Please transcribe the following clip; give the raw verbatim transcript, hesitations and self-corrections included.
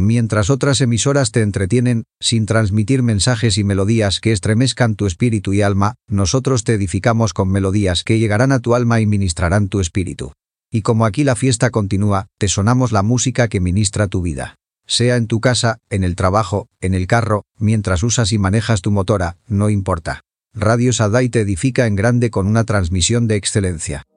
Mientras otras emisoras te entretienen, sin transmitir mensajes y melodías que estremezcan tu espíritu y alma, nosotros te edificamos con melodías que llegarán a tu alma y ministrarán tu espíritu. Y como aquí la fiesta continúa, te sonamos la música que ministra tu vida. Sea en tu casa, en el trabajo, en el carro, mientras usas y manejas tu motora, no importa. Radio Sadai te edifica en grande con una transmisión de excelencia.